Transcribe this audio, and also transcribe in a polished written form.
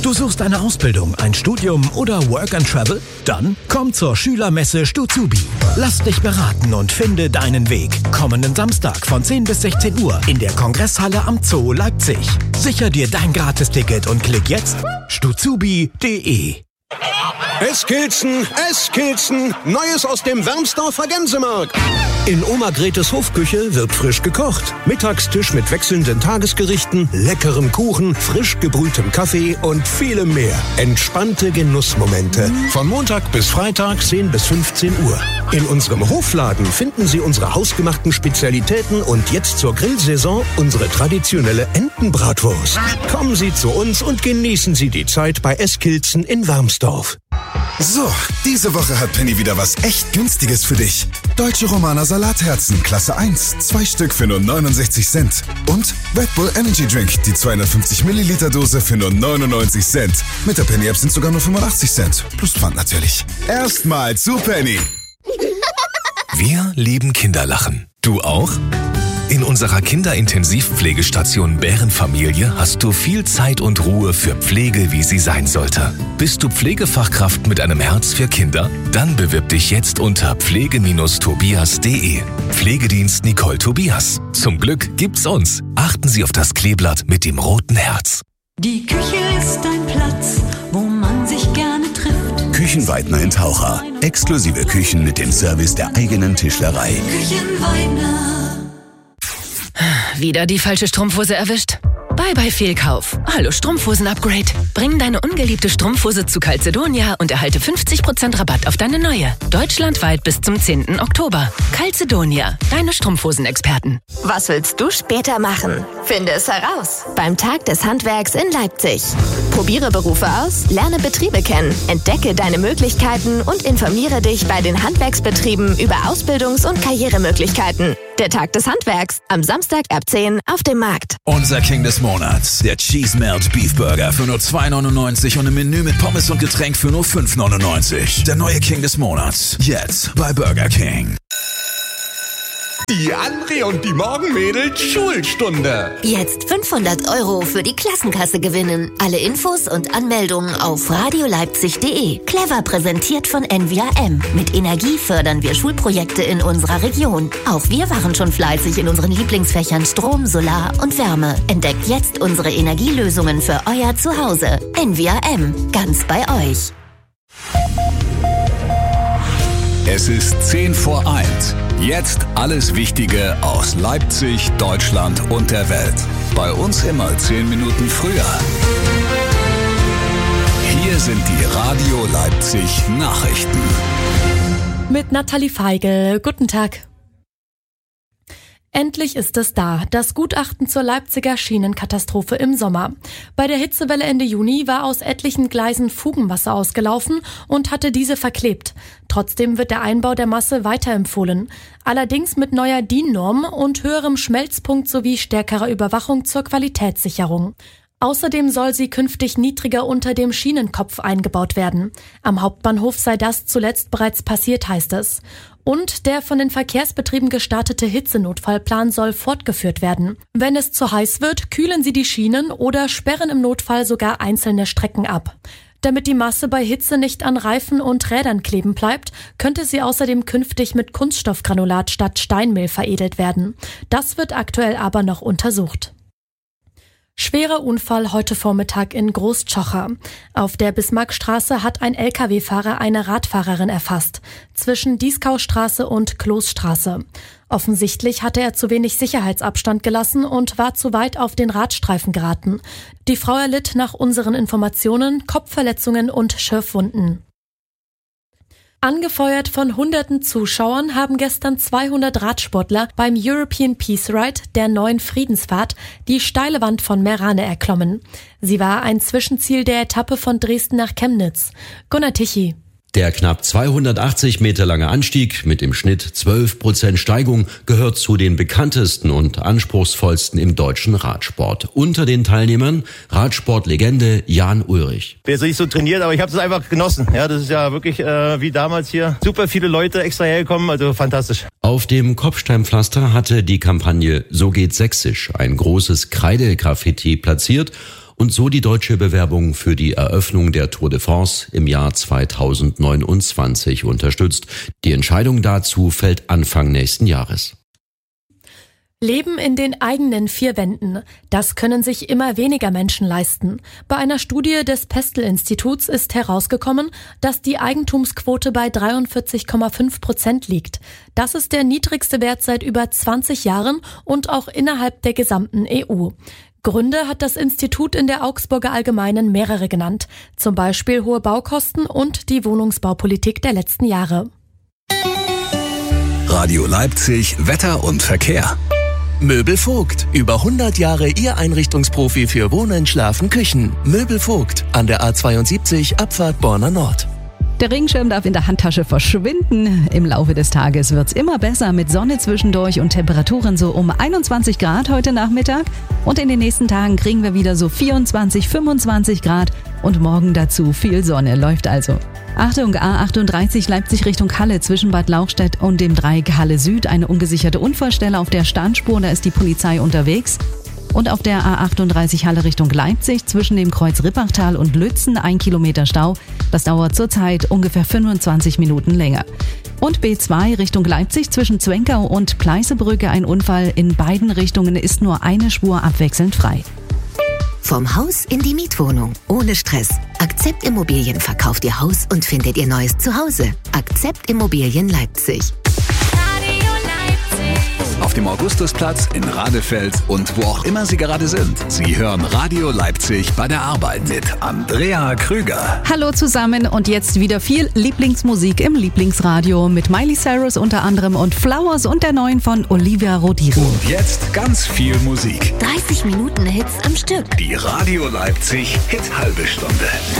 Du suchst eine Ausbildung, ein Studium oder Work and Travel? Dann komm zur Schülermesse Stuzubi. Lass dich beraten und finde deinen Weg. Kommenden Samstag von 10 bis 16 Uhr in der Kongresshalle am Zoo Leipzig. Sicher dir dein Gratisticket und klick jetzt stuzubi.de. Eskilzen, Neues aus dem Wermsdorfer Gänsemarkt. In Oma Gretes Hofküche wird frisch gekocht. Mittagstisch mit wechselnden Tagesgerichten, leckerem Kuchen, frisch gebrühtem Kaffee und vielem mehr. Entspannte Genussmomente. Von Montag bis Freitag 10 bis 15 Uhr. In unserem Hofladen finden Sie unsere hausgemachten Spezialitäten und jetzt zur Grillsaison unsere traditionelle Entenbratwurst. Kommen Sie zu uns und genießen Sie die Zeit bei Eskilzen in Wermsdorf. So, diese Woche hat Penny wieder was echt Günstiges für dich. Deutsche Romaner Salatherzen, Klasse 1, 2 Stück für nur 69 Cent. Und Red Bull Energy Drink, die 250 Milliliter Dose für nur 99 Cent. Mit der Penny-App sind sogar nur 85 Cent. Plus Pfand natürlich. Erstmal zu Penny. Wir lieben Kinderlachen. Du auch? In unserer Kinderintensivpflegestation Bärenfamilie hast du viel Zeit und Ruhe für Pflege, wie sie sein sollte. Bist du Pflegefachkraft mit einem Herz für Kinder? Dann bewirb dich jetzt unter pflege-tobias.de. Pflegedienst Nicole Tobias. Zum Glück gibt's uns. Achten Sie auf das Kleeblatt mit dem roten Herz. Die Küche ist ein Platz, wo man sich gerne trifft. Küchenweidner in Taucher. Exklusive Küchen mit dem Service der eigenen Tischlerei. Küchenweidner. Wieder die falsche Strumpfhose erwischt? Bye Fehlkauf. Hallo Strumpfhosen-Upgrade. Bring deine ungeliebte Strumpfhose zu Calzedonia und erhalte 50% Rabatt auf deine neue. Deutschlandweit bis zum 10. Oktober. Calzedonia, deine Strumpfhosen-Experten. Was willst du später machen? Finde es heraus. Beim Tag des Handwerks in Leipzig. Probiere Berufe aus, lerne Betriebe kennen, entdecke deine Möglichkeiten und informiere dich bei den Handwerksbetrieben über Ausbildungs- und Karrieremöglichkeiten. Der Tag des Handwerks, am Samstag ab 10 auf dem Markt. Unser King des Monats, der Cheese Melt Beef Burger für nur 2,99 und ein Menü mit Pommes und Getränk für nur 5,99. Der neue King des Monats, jetzt bei Burger King. Die André und die Morgenmädels Schulstunde. Jetzt 500 € für die Klassenkasse gewinnen. Alle Infos und Anmeldungen auf radioleipzig.de. Clever präsentiert von NVAM. Mit Energie fördern wir Schulprojekte in unserer Region. Auch wir waren schon fleißig in unseren Lieblingsfächern Strom, Solar und Wärme. Entdeckt jetzt unsere Energielösungen für euer Zuhause. NVAM. Ganz bei euch. Es ist 10 vor 1. Jetzt alles Wichtige aus Leipzig, Deutschland und der Welt. Bei uns immer 10 Minuten früher. Hier sind die Radio Leipzig Nachrichten. Mit Nathalie Feigl. Guten Tag. Endlich ist es da, das Gutachten zur Leipziger Schienenkatastrophe im Sommer. Bei der Hitzewelle Ende Juni war aus etlichen Gleisen Fugenmasse ausgelaufen und hatte diese verklebt. Trotzdem wird der Einbau der Masse weiterempfohlen. Allerdings mit neuer DIN-Norm und höherem Schmelzpunkt sowie stärkerer Überwachung zur Qualitätssicherung. Außerdem soll sie künftig niedriger unter dem Schienenkopf eingebaut werden. Am Hauptbahnhof sei das zuletzt bereits passiert, heißt es. Und der von den Verkehrsbetrieben gestartete Hitzenotfallplan soll fortgeführt werden. Wenn es zu heiß wird, kühlen sie die Schienen oder sperren im Notfall sogar einzelne Strecken ab. Damit die Masse bei Hitze nicht an Reifen und Rädern kleben bleibt, könnte sie außerdem künftig mit Kunststoffgranulat statt Steinmehl veredelt werden. Das wird aktuell aber noch untersucht. Schwerer Unfall heute Vormittag in Großtschocher. Auf der Bismarckstraße hat ein Lkw-Fahrer eine Radfahrerin erfasst, zwischen Dieskaustraße und Kloßstraße. Offensichtlich hatte er zu wenig Sicherheitsabstand gelassen und war zu weit auf den Radstreifen geraten. Die Frau erlitt nach unseren Informationen Kopfverletzungen und Schürfwunden. Angefeuert von hunderten Zuschauern haben gestern 200 Radsportler beim European Peace Ride, der neuen Friedensfahrt, die steile Wand von Meerane erklommen. Sie war ein Zwischenziel der Etappe von Dresden nach Chemnitz. Gunnar Tichy. Der knapp 280 Meter lange Anstieg mit im Schnitt 12% Steigung gehört zu den bekanntesten und anspruchsvollsten im deutschen Radsport. Unter den Teilnehmern Radsportlegende Jan Ulrich. Ich bin nicht so trainiert, aber ich habe es einfach genossen. Ja, das ist ja wirklich wie damals hier. Super viele Leute extra hergekommen, also fantastisch. Auf dem Kopfsteinpflaster hatte die Kampagne So geht Sächsisch ein großes Kreidegraffiti platziert und so die deutsche Bewerbung für die Eröffnung der Tour de France im Jahr 2029 unterstützt. Die Entscheidung dazu fällt Anfang nächsten Jahres. Leben in den eigenen vier Wänden. Das können sich immer weniger Menschen leisten. Bei einer Studie des Pestel-Instituts ist herausgekommen, dass die Eigentumsquote bei 43,5% liegt. Das ist der niedrigste Wert seit über 20 Jahren und auch innerhalb der gesamten EU. Gründe hat das Institut in der Augsburger Allgemeinen mehrere genannt. Zum Beispiel hohe Baukosten und die Wohnungsbaupolitik der letzten Jahre. Radio Leipzig, Wetter und Verkehr. Möbel Vogt. Über 100 Jahre Ihr Einrichtungsprofi für Wohnen, Schlafen, Küchen. Möbel Vogt. An der A72 Abfahrt Borna Nord. Der Regenschirm darf in der Handtasche verschwinden. Im Laufe des Tages wird's immer besser mit Sonne zwischendurch und Temperaturen so um 21 Grad heute Nachmittag. Und in den nächsten Tagen kriegen wir wieder so 24, 25 Grad und morgen dazu viel Sonne. Läuft also. Achtung, A38 Leipzig Richtung Halle zwischen Bad Lauchstädt und dem Dreieck Halle Süd. Eine ungesicherte Unfallstelle auf der Standspur, da ist die Polizei unterwegs. Und auf der A38 Halle Richtung Leipzig zwischen dem Kreuz Rippachtal und Lützen 1 Kilometer Stau. Das dauert zurzeit ungefähr 25 Minuten länger. Und B2 Richtung Leipzig zwischen Zwenkau und Pleißebrücke ein Unfall. In beiden Richtungen ist nur eine Spur abwechselnd frei. Vom Haus in die Mietwohnung. Ohne Stress. Akzept Immobilien verkauft Ihr Haus und findet Ihr neues Zuhause. Akzept Immobilien Leipzig. Auf dem Augustusplatz, in Radefeld und wo auch immer Sie gerade sind. Sie hören Radio Leipzig bei der Arbeit mit Andrea Krüger. Hallo zusammen und jetzt wieder viel Lieblingsmusik im Lieblingsradio mit Miley Cyrus unter anderem und Flowers und der neuen von Olivia Rodrigo. Und jetzt ganz viel Musik. 30 Minuten Hits am Stück. Die Radio Leipzig Hit halbe Stunde.